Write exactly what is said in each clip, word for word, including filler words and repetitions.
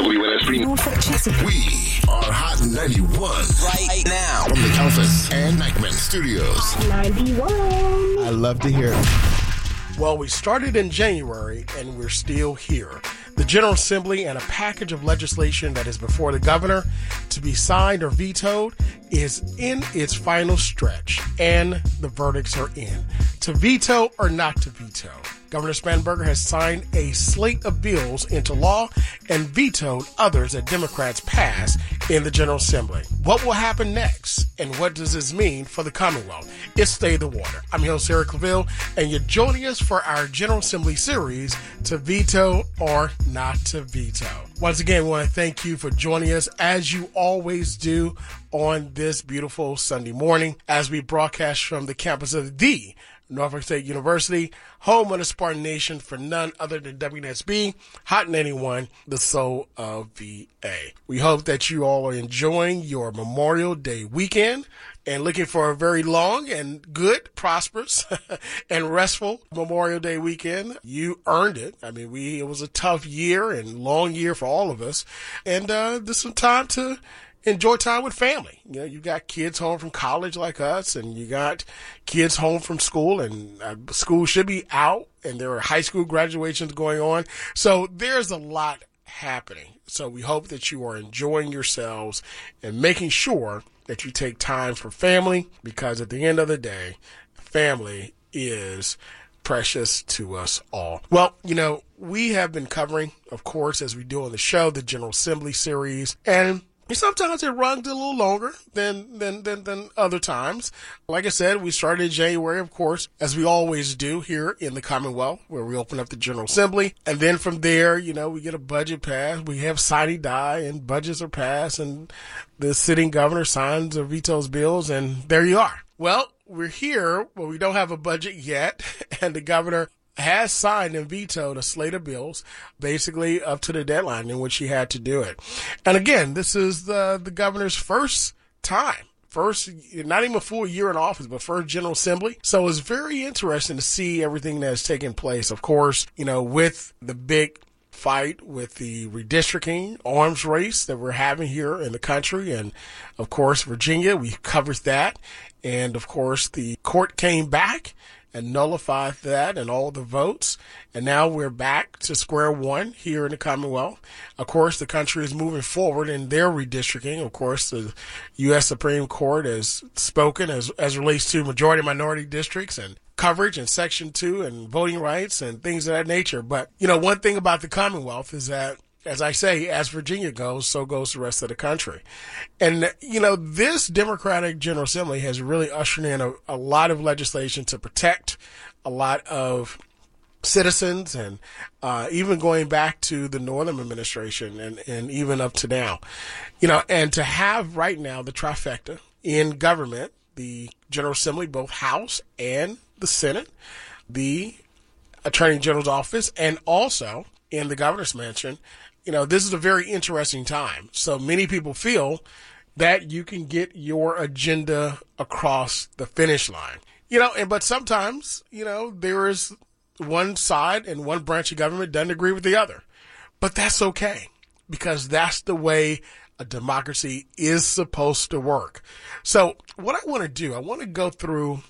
Muy buenas primos. We are Hot ninety-one right now from the Elvis and Nightman Studios. ninety-one. I love to hear it. Well, we started in January, and we're still here. The General Assembly and a package of legislation that is before the governor to be signed or vetoed is in its final stretch, and the verdicts are in. To veto or not to veto. Governor Spanberger has signed a slate of bills into law and vetoed others that Democrats passed in the General Assembly. What will happen next, and what does this mean for the Commonwealth? It's Stay the Water. I'm your host, Eric Claville, and you're joining us for our General Assembly series, To Veto or Not to Veto. Once again, we want to thank you for joining us, as you always do, on this beautiful Sunday morning as we broadcast from the campus of the Norfolk State University, home of the Spartan Nation for none other than W N S B, Hot ninety-one, the soul of V A. We hope that you all are enjoying your Memorial Day weekend and looking for a very long and good, prosperous, and restful Memorial Day weekend. You earned it. I mean, we it was a tough year and long year for all of us, and uh, there's some time to enjoy time with family. You know, you got kids home from college like us, and you got kids home from school, and uh, school should be out, and there are high school graduations going on. So there's a lot happening. So we hope that you are enjoying yourselves and making sure that you take time for family, because at the end of the day, family is precious to us all. Well, you know, we have been covering, of course, as we do on the show, the General Assembly series, and sometimes it runs a little longer than, than, than, than other times. Like I said, we started in January, of course, as we always do here in the Commonwealth, where we open up the General Assembly. And then from there, you know, we get a budget passed. We have sine die, and budgets are passed, and the sitting governor signs or vetoes bills, and there you are. Well, we're here, but we don't have a budget yet, and the governor has signed and vetoed a slate of bills, basically up to the deadline in which he had to do it. And again, this is the, the governor's first time, first, not even a full year in office, but first General Assembly. So it's very interesting to see everything that has taken place. Of course, you know, with the big fight with the redistricting arms race that we're having here in the country. And of course, Virginia, we covered that. And of course, the court came back and nullified that and all the votes. And now we're back to square one here in the Commonwealth. Of course, the country is moving forward in their redistricting. Of course, the U S Supreme Court has spoken as, as relates to majority minority districts and coverage and Section two and voting rights and things of that nature. But, you know, one thing about the Commonwealth is that, as I say, as Virginia goes, so goes the rest of the country. And, you know, this Democratic General Assembly has really ushered in a, a lot of legislation to protect a lot of citizens, and uh, even going back to the Northam administration and, and even up to now. You know, and to have right now the trifecta in government, the General Assembly, both House and the Senate, the Attorney General's office, and also in the governor's mansion, you know, this is a very interesting time. So many people feel that you can get your agenda across the finish line. You know, and but sometimes, you know, there is one side and one branch of government doesn't agree with the other. But that's okay, because that's the way a democracy is supposed to work. So what I want to do, I want to go through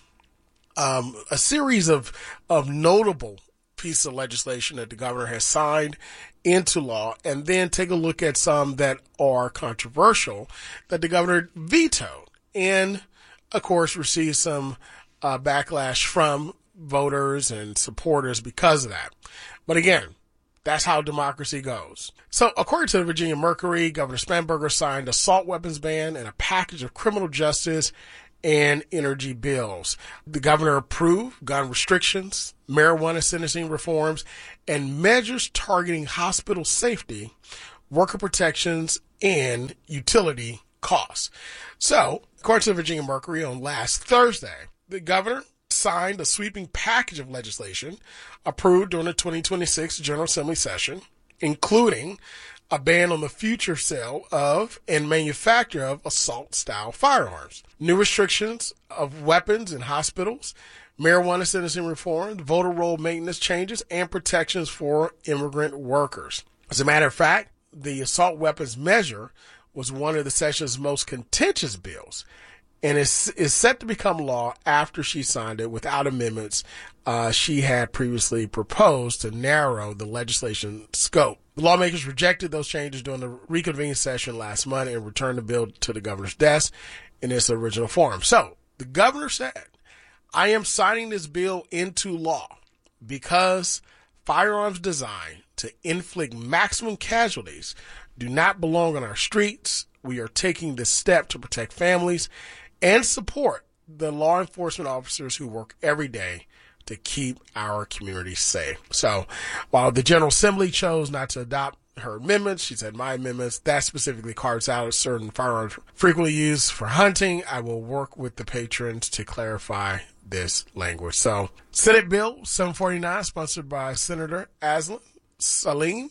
um, a series of, of notable pieces of legislation that the governor has signed into law, and then take a look at some that are controversial that the governor vetoed, and of course received some uh, backlash from voters and supporters because of that. But again, that's how democracy goes. So according to the Virginia Mercury, Governor Spanberger signed assault weapons ban and a package of criminal justice and energy bills. The governor approved gun restrictions, marijuana sentencing reforms, and measures targeting hospital safety, worker protections, and utility costs. So, according to the Virginia Mercury, on last Thursday, the governor signed a sweeping package of legislation approved during the twenty twenty-six General Assembly session, including a ban on the future sale of and manufacture of assault-style firearms, new restrictions of weapons in hospitals, marijuana sentencing reform, voter roll maintenance changes, and protections for immigrant workers. As a matter of fact, the assault weapons measure was one of the session's most contentious bills, and is is set to become law after she signed it without amendments uh, she had previously proposed to narrow the legislation scope. The lawmakers rejected those changes during the reconvened session last month and returned the bill to the governor's desk in its original form. So the governor said, I am signing this bill into law because firearms designed to inflict maximum casualties do not belong on our streets. We are taking this step to protect families and support the law enforcement officers who work every day to keep our communities safe. So while the General Assembly chose not to adopt her amendments, she said, my amendments, that specifically carves out certain firearms frequently used for hunting. I will work with the patrons to clarify this language. So Senate Bill seven forty-nine, sponsored by Senator Aslan Salim,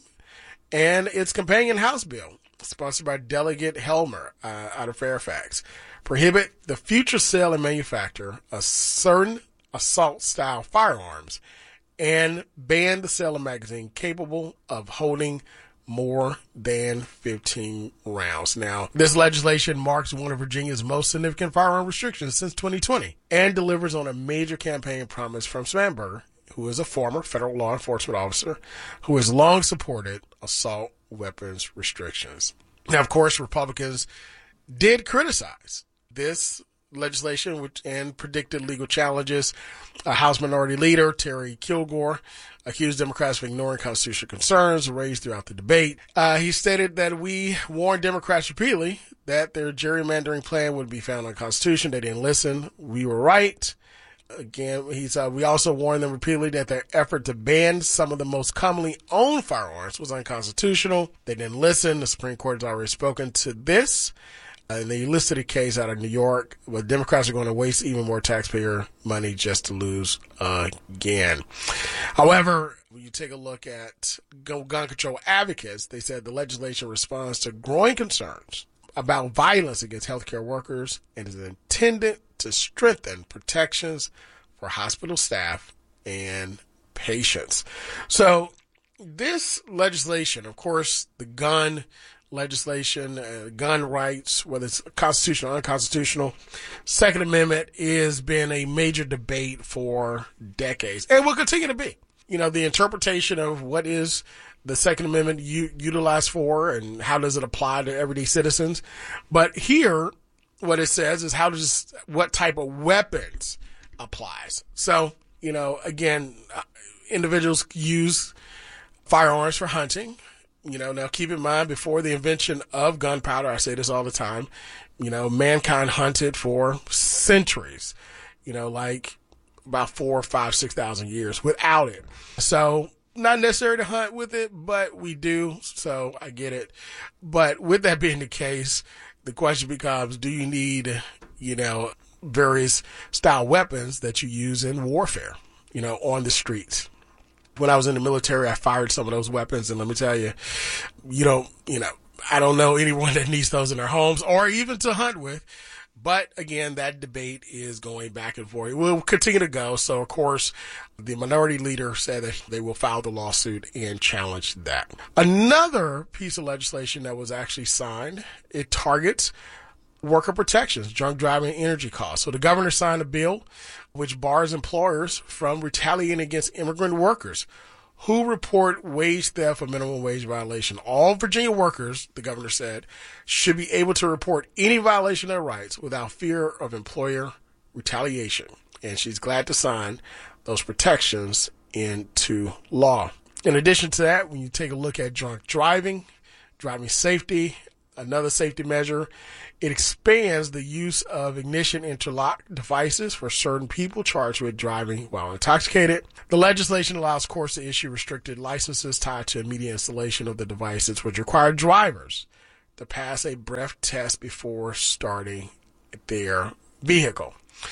and its companion House Bill, sponsored by Delegate Helmer uh, out of Fairfax, prohibit the future sale and manufacture of certain assault-style firearms and ban the sale of magazines capable of holding more than fifteen rounds. Now, this legislation marks one of Virginia's most significant firearm restrictions since twenty twenty and delivers on a major campaign promise from Spanberger, who is a former federal law enforcement officer who has long supported assault weapons restrictions. Now, of course, Republicans did criticize this legislation which, and predicted legal challenges. Uh, House Minority Leader Terry Kilgore accused Democrats of ignoring constitutional concerns raised throughout the debate. Uh, he stated that we warned Democrats repeatedly that their gerrymandering plan would be found unconstitutional. They didn't listen. We were right. Again, he's, uh, we also warned them repeatedly that their effort to ban some of the most commonly owned firearms was unconstitutional. They didn't listen. The Supreme Court has already spoken to this. Uh, and they listed a case out of New York where Democrats are going to waste even more taxpayer money just to lose uh, again. However, when you take a look at gun control advocates, they said the legislation responds to growing concerns about violence against healthcare workers and is intended to strengthen protections for hospital staff and patients. So this legislation, of course, the gun legislation, uh, gun rights, whether it's constitutional or unconstitutional, Second Amendment has been a major debate for decades and will continue to be. You know, the interpretation of what is the Second Amendment u- utilized for and how does it apply to everyday citizens. But here, what it says is how does, what type of weapons applies. So, you know, again, uh, individuals use firearms for hunting. You know, now keep in mind, before the invention of gunpowder, I say this all the time, you know, mankind hunted for centuries, you know, like about four, five, six thousand years without it. So not necessary to hunt with it, but we do. So I get it. But with that being the case, the question becomes, do you need, you know, various style weapons that you use in warfare, you know, on the streets? When I was in the military, I fired some of those weapons, and let me tell you, you don't, you know, I don't know anyone that needs those in their homes or even to hunt with. But again, that debate is going back and forth. It will continue to go. So, of course, the minority leader said that they will file the lawsuit and challenge that. Another piece of legislation that was actually signed, it targets worker protections, drunk driving, and energy costs. So the governor signed a bill which bars employers from retaliating against immigrant workers who report wage theft or minimum wage violation. All Virginia workers, the governor said, should be able to report any violation of their rights without fear of employer retaliation. And she's glad to sign those protections into law. In addition to that, when you take a look at drunk driving, driving safety, another safety measure, it expands the use of ignition interlock devices for certain people charged with driving while intoxicated. The legislation allows courts to issue restricted licenses tied to immediate installation of the devices, which require drivers to pass a breath test before starting their vehicle.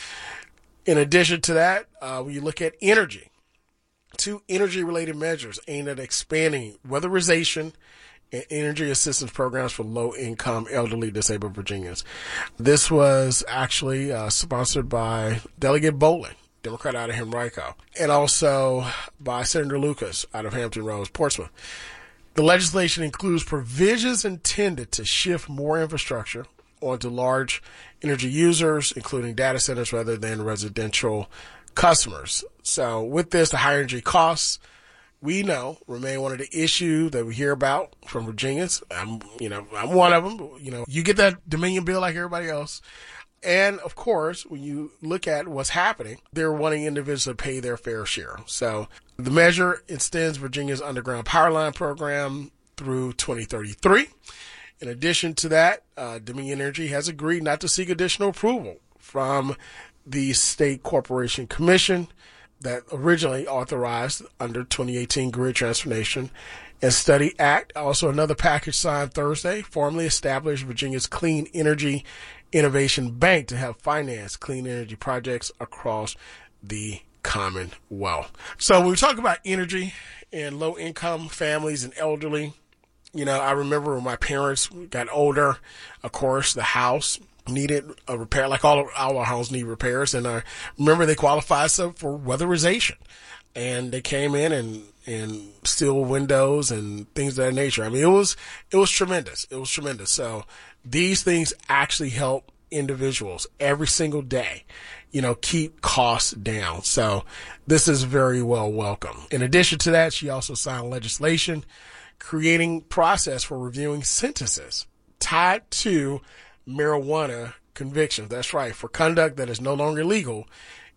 In addition to that, uh, when you look at energy, two energy-related measures aimed at expanding weatherization and energy assistance programs for low-income, elderly, disabled Virginians. This was actually uh, sponsored by Delegate Bolin, Democrat out of Henrico, and also by Senator Lucas out of Hampton Roads, Portsmouth. The legislation includes provisions intended to shift more infrastructure onto large energy users, including data centers, rather than residential customers. So with this, the higher energy costs, we know, remain one of the issues that we hear about from Virginians. I'm, you know, I'm one of them. You know, you get that Dominion bill like everybody else. And of course, when you look at what's happening, they're wanting individuals to pay their fair share. So the measure extends Virginia's underground power line program through twenty thirty-three. In addition to that, uh, Dominion Energy has agreed not to seek additional approval from the State Corporation Commission that originally authorized under twenty eighteen Grid Transformation and Study Act. Also, another package signed Thursday formally established Virginia's Clean Energy Innovation Bank to help finance clean energy projects across the Commonwealth. So when we talk about energy and low-income families and elderly, you know, I remember when my parents got older, of course, the house needed a repair, like all of our homes need repairs. And I remember they qualified some for weatherization, and they came in and, and steel windows and things of that nature. I mean, it was, it was tremendous. It was tremendous. So these things actually help individuals every single day, you know, keep costs down. So this is very well welcome. In addition to that, she also signed legislation creating process for reviewing sentences tied to marijuana convictions. That's right, for conduct that is no longer legal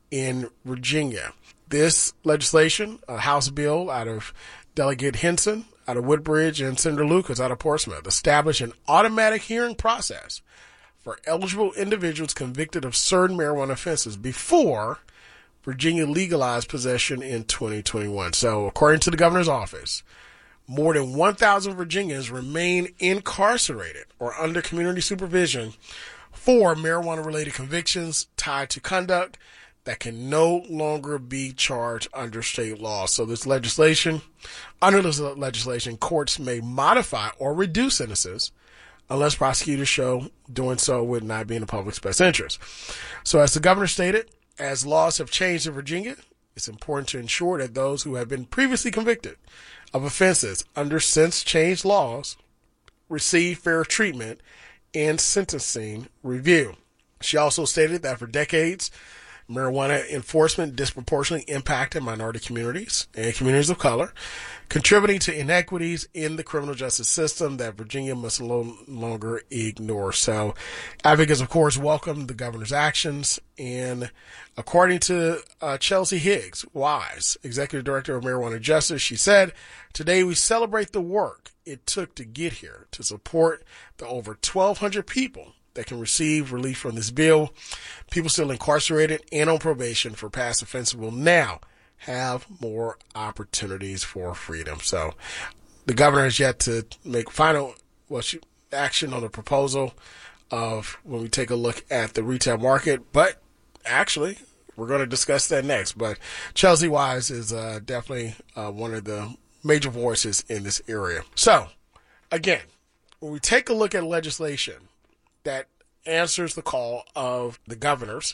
in Virginia. This legislation, a House bill out of Delegate Henson, out of Woodbridge, and Senator Lucas out of Portsmouth, established an automatic hearing process for eligible individuals convicted of certain marijuana offenses before Virginia legalized possession in twenty twenty-one. So according to the governor's office, more than one thousand Virginians remain incarcerated or under community supervision for marijuana-related convictions tied to conduct that can no longer be charged under state law. So this legislation, under this legislation, courts may modify or reduce sentences unless prosecutors show doing so would not be in the public's best interest. So as the governor stated, as laws have changed in Virginia, it's important to ensure that those who have been previously convicted of offenses under since changed laws receive fair treatment and sentencing review. She also stated that for decades, marijuana enforcement disproportionately impacted minority communities and communities of color, contributing to inequities in the criminal justice system that Virginia must no longer ignore. So advocates, of course, welcome the governor's actions. And according to uh, Chelsea Higgs Wise, Executive Director of Marijuana Justice, she said, "Today we celebrate the work it took to get here to support the over twelve hundred people that can receive relief from this bill. People still incarcerated and on probation for past offenses will now have more opportunities for freedom." So the governor has yet to make final well, she, action on the proposal of when we take a look at the retail market. But actually, we're going to discuss that next. But Chelsea Wise is uh, definitely uh, one of the major voices in this area. So again, when we take a look at legislation that answers the call of the governor's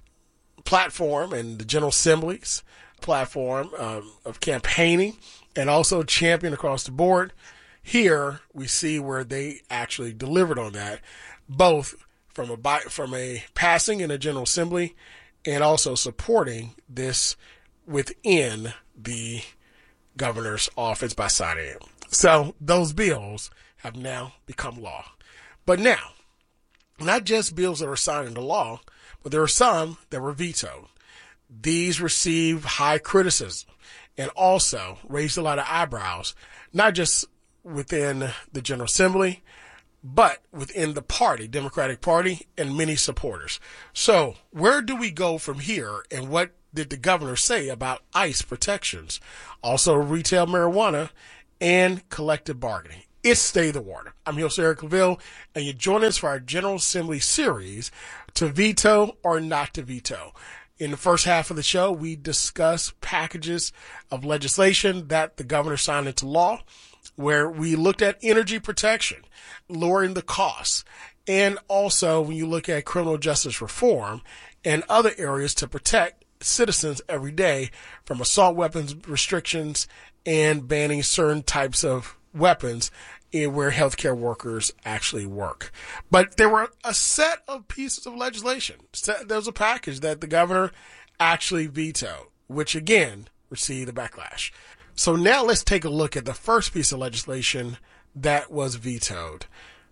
platform and the General Assembly's platform um, of campaigning and also champion across the board, here we see where they actually delivered on that, both from a from a passing in the General Assembly and also supporting this within the governor's office by signing it. So those bills have now become law. But now, not just bills that are signed into law, but there are some that were vetoed. These received high criticism and also raised a lot of eyebrows, not just within the General Assembly, but within the party, Democratic Party, and many supporters. So where do we go from here, and what did the governor say about ICE protections, also retail marijuana, and collective bargaining? It's Stay the Water. I'm your host, Eric Claville, and you join us for our General Assembly series, To Veto or Not to Veto. In the first half of the show, we discuss packages of legislation that the governor signed into law, where we looked at energy protection, lowering the costs, and also when you look at criminal justice reform and other areas to protect citizens every day from assault weapons restrictions and banning certain types of weapons in where healthcare workers actually work. But there were a set of pieces of legislation. There was a package that the governor actually vetoed, which again received a backlash. So now let's take a look at the first piece of legislation that was vetoed.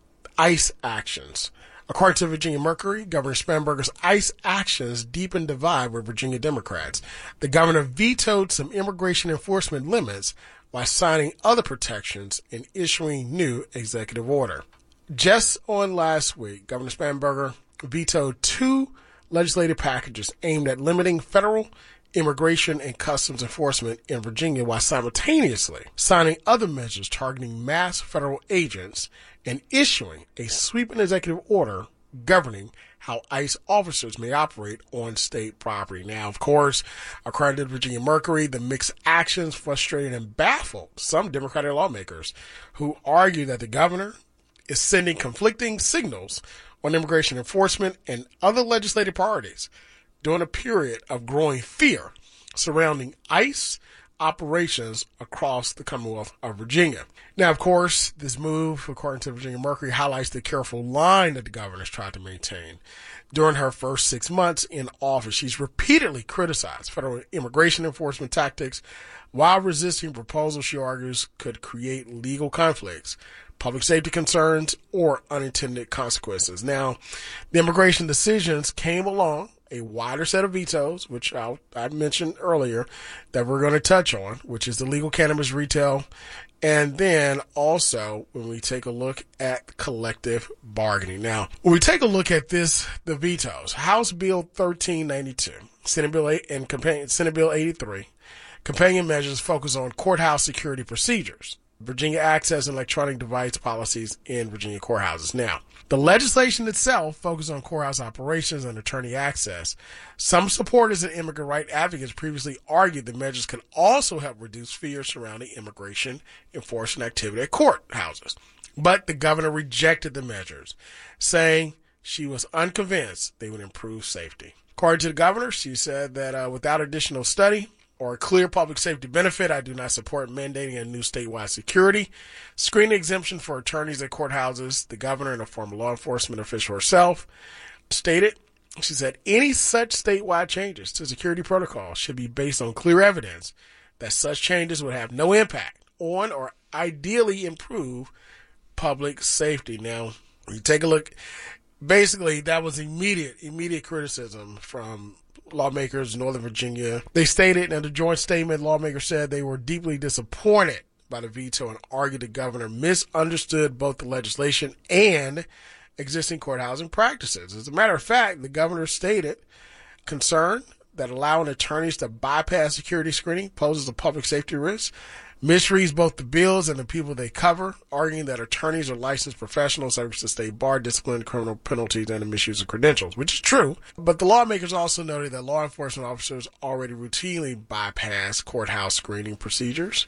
ICE actions. According to Virginia Mercury, Governor Spanberger's ICE actions deepened divide with Virginia Democrats. The governor vetoed some immigration enforcement limits while signing other protections and issuing new executive order. Just on last week, Governor Spanberger vetoed two legislative packages aimed at limiting federal immigration and customs enforcement in Virginia while simultaneously signing other measures targeting mass federal agents and issuing a sweeping executive order governing how ICE officers may operate on state property. Now, of course, according to Virginia Mercury, the mixed actions frustrated and baffled some Democratic lawmakers who argue that the governor is sending conflicting signals on immigration enforcement and other legislative priorities during a period of growing fear surrounding ICE operations across the Commonwealth of Virginia. Now, of course, this move, according to Virginia Mercury, highlights the careful line that the governor has tried to maintain. During her first six months in office, she's repeatedly criticized federal immigration enforcement tactics while resisting proposals she argues could create legal conflicts, public safety concerns, or unintended consequences. Now, the immigration decisions came along a wider set of vetoes, which I, I mentioned earlier that we're going to touch on, which is the legal cannabis retail. And then also when we take a look at collective bargaining. Now, when we take a look at this, the vetoes, House Bill thirteen ninety-two, Senate Bill eight, and companion, Senate Bill eighty-three, companion measures focus on courthouse security procedures, Virginia access and electronic device policies in Virginia courthouses. Now, the legislation itself focuses on courthouse operations and attorney access. Some supporters and immigrant rights advocates previously argued the measures could also help reduce fears surrounding immigration enforcement activity at courthouses. But the governor rejected the measures, saying she was unconvinced they would improve safety. According to the governor, she said that uh, without additional study or a clear public safety benefit, I do not support mandating a new statewide security screening exemption for attorneys at courthouses. The governor and a former law enforcement official herself stated, she said, any such statewide changes to security protocols should be based on clear evidence that such changes would have no impact on or ideally improve public safety. Now, when you take a look, basically that was immediate, immediate criticism from lawmakers in Northern Virginia. They stated in a joint statement, lawmakers said they were deeply disappointed by the veto and argued the governor misunderstood both the legislation and existing courthousing practices. As a matter of fact, the governor stated concern that allowing attorneys to bypass security screening poses a public safety risk, misreads both the bills and the people they cover, arguing that attorneys are licensed professionals subject to state bar, discipline, criminal penalties, and the misuse of credentials, which is true. But the lawmakers also noted that law enforcement officers already routinely bypass courthouse screening procedures.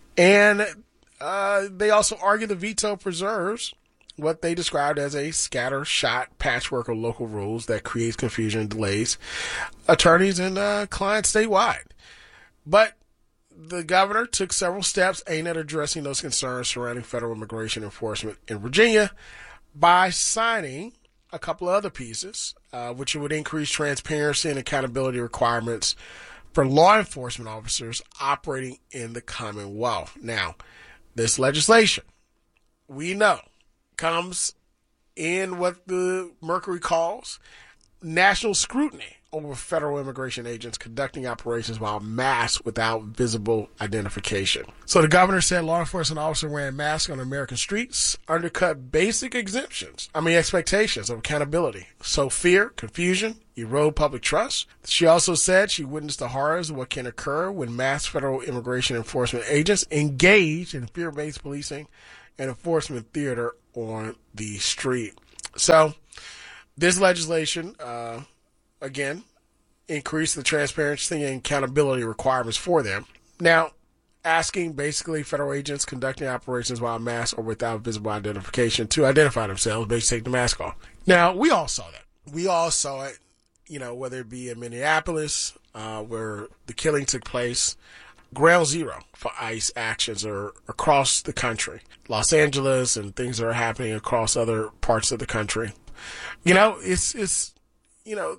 And uh, they also argue the veto preserves what they described as a scattershot patchwork of local rules that creates confusion and delays attorneys and uh, clients statewide. But the governor took several steps aimed at addressing those concerns surrounding federal immigration enforcement in Virginia by signing a couple of other pieces, uh, which would increase transparency and accountability requirements for law enforcement officers operating in the Commonwealth. Now, this legislation, we know, comes in what the Mercury calls national scrutiny over federal immigration agents conducting operations while masked without visible identification. So the governor said law enforcement officers wearing masks on American streets undercut basic exemptions, I mean expectations of accountability. So fear, confusion, erode public trust. She also said she witnessed the horrors of what can occur when masked federal immigration enforcement agents engage in fear-based policing and enforcement theater on the street. So this legislation, uh, again, increase the transparency and accountability requirements for them. Now, asking basically federal agents conducting operations while masked or without visible identification to identify themselves, basically take the mask off. Now, we all saw that. We all saw it, you know, whether it be in Minneapolis, uh, where the killing took place, ground zero for ICE actions are across the country. Los Angeles and things that are happening across other parts of the country. You know, it's, it's, you know,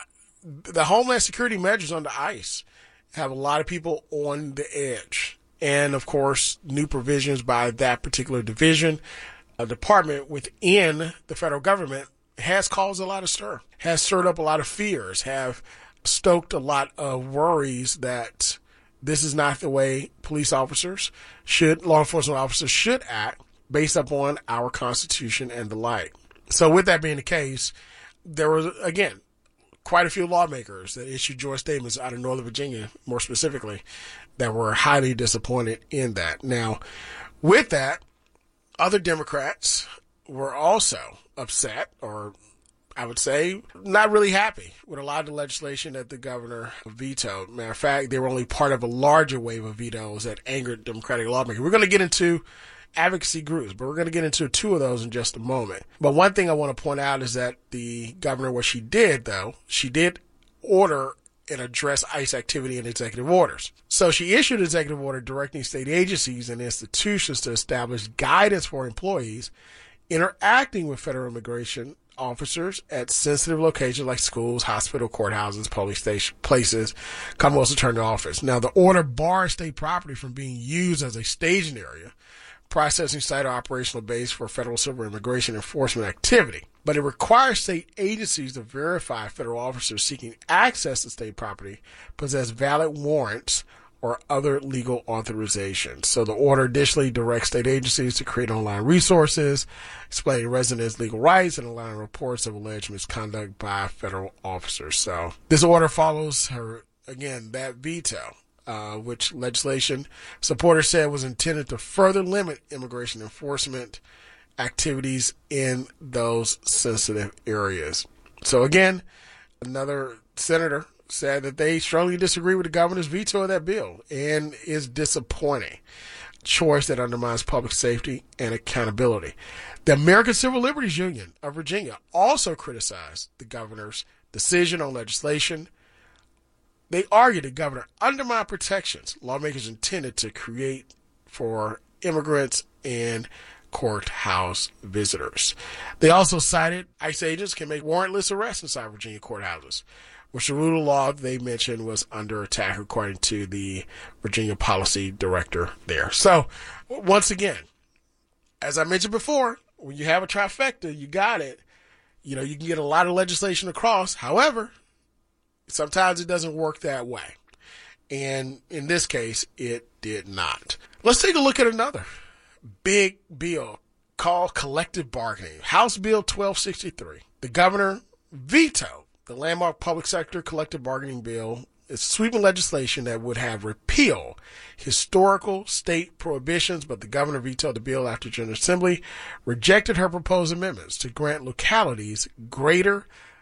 the, the Homeland Security measures under ICE have a lot of people on the edge. And of course, new provisions by that particular division, a department within the federal government has caused a lot of stir, has stirred up a lot of fears, have stoked a lot of worries that this is not the way police officers should, law enforcement officers should act based upon our Constitution and the like. So with that being the case, there was, again, quite a few lawmakers that issued joint statements out of Northern Virginia, more specifically, that were highly disappointed in that. Now, with that, other Democrats were also upset, or I would say not really happy with a lot of the legislation that the governor vetoed. Matter of fact, they were only part of a larger wave of vetoes that angered Democratic lawmakers. We're going to get into advocacy groups, but we're going to get into two of those in just a moment. But one thing I want to point out is that the governor, what she did, though, she did order and address ICE activity in executive orders. So she issued an executive order directing state agencies and institutions to establish guidance for employees interacting with federal immigration officers at sensitive locations like schools, hospital, courthouses, police station places, Commonwealth's Attorney Office. Now, the order bars state property from being used as a staging area, processing site or operational base for federal civil immigration enforcement activity. But it requires state agencies to verify federal officers seeking access to state property possess valid warrants or other legal authorizations. So the order additionally directs state agencies to create online resources explaining residents' legal rights and allowing reports of alleged misconduct by federal officers. So this order follows her, again, that veto, uh, which legislation supporters said was intended to further limit immigration enforcement activities in those sensitive areas. So again, another senator said that they strongly disagree with the governor's veto of that bill and is disappointing. Choice that undermines public safety and accountability. The American Civil Liberties Union of Virginia also criticized the governor's decision on legislation. They argued the governor undermined protections lawmakers intended to create for immigrants and courthouse visitors. They also cited ICE agents can make warrantless arrests inside Virginia courthouses, which the rule of law they mentioned was under attack, according to the Virginia policy director there. So, once again, as I mentioned before, when you have a trifecta, you got it. You know, you can get a lot of legislation across. However, sometimes it doesn't work that way. And in this case, it did not. Let's take a look at another big bill called collective bargaining. House Bill twelve sixty-three. The governor vetoed the landmark public sector collective bargaining bill. It's sweeping legislation that would have repealed historical state prohibitions, but the governor vetoed the bill after General Assembly rejected her proposed amendments to grant localities greater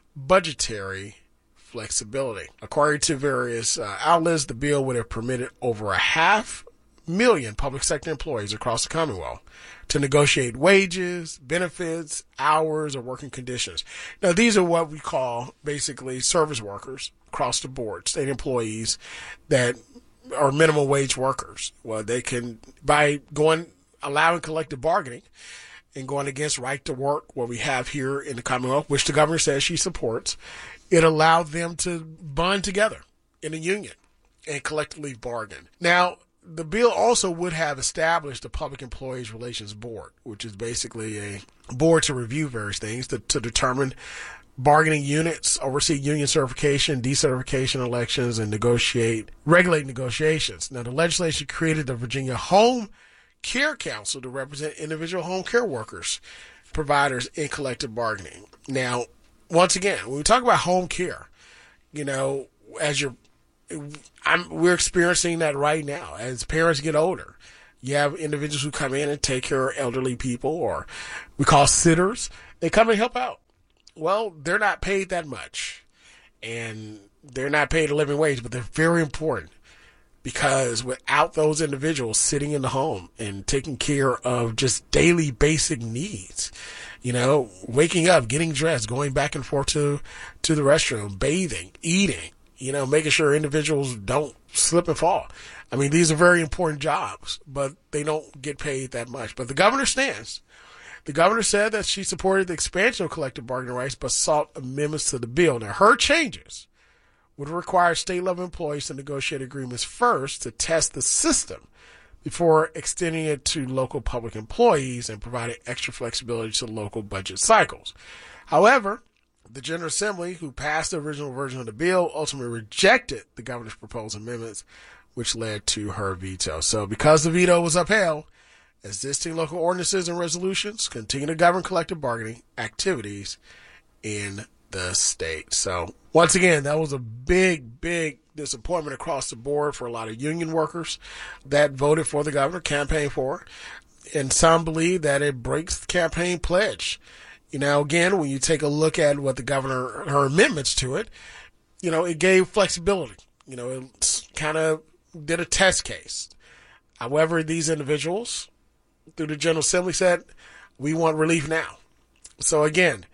budgetary flexibility. According to various uh, outlets, the bill would have permitted over a half million public sector employees across the Commonwealth to negotiate wages, benefits, hours, or working conditions. Now, these are what we call basically service workers across the board, state employees that are minimum wage workers. Well, they can, by going, allowing collective bargaining and going against right to work, what we have here in the Commonwealth, which the governor says she supports, it allowed them to bond together in a union and collectively bargain. Now, the bill also would have established the Public Employees Relations Board, which is basically a board to review various things to, to determine bargaining units, oversee union certification, decertification elections, and negotiate, regulate negotiations. Now, the legislation created the Virginia Home Care Council to represent individual home care workers, providers in collective bargaining. Now, once again, when we talk about home care, you know, as you're I'm, we're experiencing that right now. As parents get older, you have individuals who come in and take care of elderly people, or we call sitters. They come and help out. Well, they're not paid that much, and they're not paid a living wage, but they're very important, because without those individuals sitting in the home and taking care of just daily basic needs, you know, waking up, getting dressed, going back and forth to, to the restroom, bathing, eating, you know, making sure individuals don't slip and fall. I mean, these are very important jobs, but they don't get paid that much. But the governor stands. The governor said that she supported the expansion of collective bargaining rights, but sought amendments to the bill. Now, her changes would require state-level employees to negotiate agreements first to test the system before extending it to local public employees and providing extra flexibility to local budget cycles. However, the General Assembly, who passed the original version of the bill, ultimately rejected the governor's proposed amendments, which led to her veto. So because the veto was upheld, existing local ordinances and resolutions continue to govern collective bargaining activities in the state. So once again, that was a big, big disappointment across the board for a lot of union workers that voted for the governor, campaigned for it. And some believe that it breaks the campaign pledge. You know, again, when you take a look at what the governor, her amendments to it, you know, it gave flexibility. You know, it kind of did a test case. However, these individuals, through the General Assembly, said, we want relief now. So again,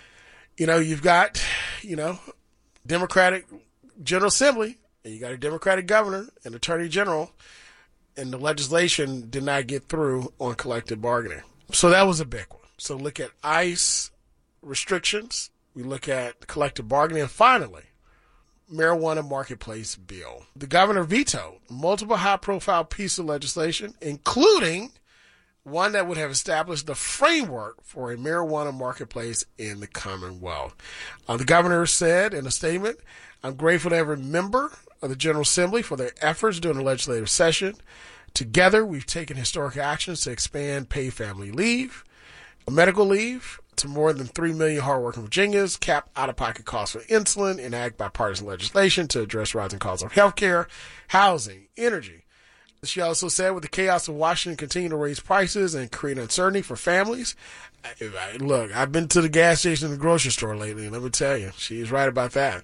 you know, you've got, you know, Democratic General Assembly, and you got a Democratic governor and Attorney General, and the legislation did not get through on collective bargaining. So that was a big one. So look at ICE restrictions. We look at collective bargaining. And finally, marijuana marketplace bill. The governor vetoed multiple high-profile pieces of legislation, including one that would have established the framework for a marijuana marketplace in the Commonwealth. Uh, the governor said in a statement, I'm grateful to every member of the General Assembly for their efforts during the legislative session. Together, we've taken historic actions to expand paid family leave, medical leave to more than three million hardworking Virginians, cap out-of-pocket costs for insulin, enact bipartisan legislation to address rising costs of health care, housing, energy. She also said, with the chaos of Washington continuing to raise prices and create uncertainty for families, I, I, look, I've been to the gas station and the grocery store lately, and let me tell you, she's right about that.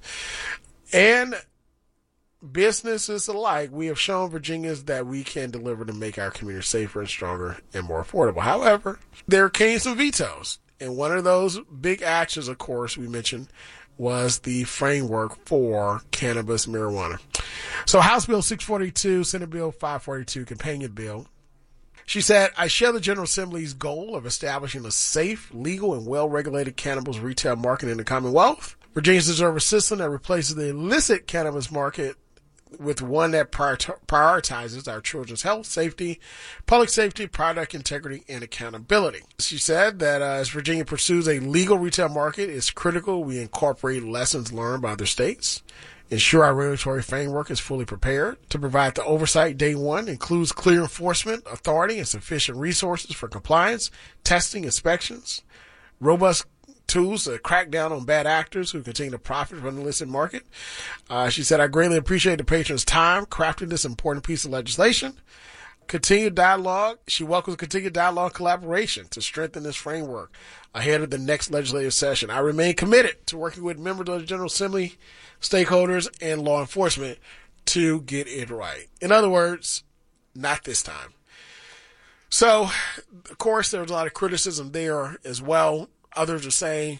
And businesses alike, we have shown Virginians that we can deliver to make our community safer and stronger and more affordable. However, there came some vetoes. And one of those big actions, of course, we mentioned was the framework for cannabis marijuana. So House Bill six forty-two, Senate Bill five forty-two, companion bill. She said, I share the General Assembly's goal of establishing a safe, legal, and well-regulated cannabis retail market in the Commonwealth. Virginians deserve a system that replaces the illicit cannabis market with one that prioritizes our children's health, safety, public safety, product integrity, and accountability. She said that uh, as Virginia pursues a legal retail market, it's critical we incorporate lessons learned by other states, ensure our regulatory framework is fully prepared to provide the oversight day one, includes clear enforcement authority and sufficient resources for compliance, testing, inspections, robust tools to crack down on bad actors who continue to profit from the illicit market. Uh, she said, I greatly appreciate the patrons' time crafting this important piece of legislation. Continued dialogue. She welcomes continued dialogue and collaboration to strengthen this framework ahead of the next legislative session. I remain committed to working with members of the General Assembly, stakeholders, and law enforcement to get it right. In other words, not this time. So, of course, there's a lot of criticism there as well. Others are saying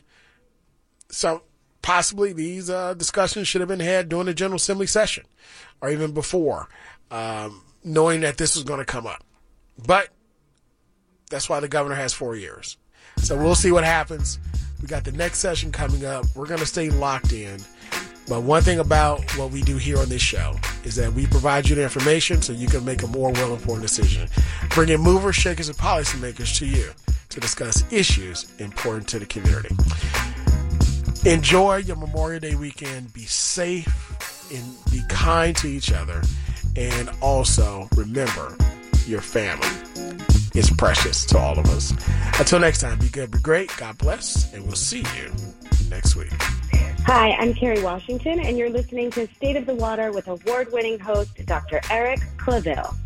some possibly these uh, discussions should have been had during the General Assembly session or even before, um, knowing that this was going to come up. But that's why the governor has four years. So we'll see what happens. We got the next session coming up. We're going to stay locked in. But one thing about what we do here on this show is that we provide you the information so you can make a more well-informed decision. Bringing movers, shakers, and policymakers to you to discuss issues important to the community. Enjoy your Memorial Day weekend. Be safe and be kind to each other. And also remember, your family is precious to all of us. Until next time, be good, be great. God bless, and we'll see you next week. Hi, I'm Carrie Washington, and you're listening to State of the Water with award-winning host Doctor Eric Clavel.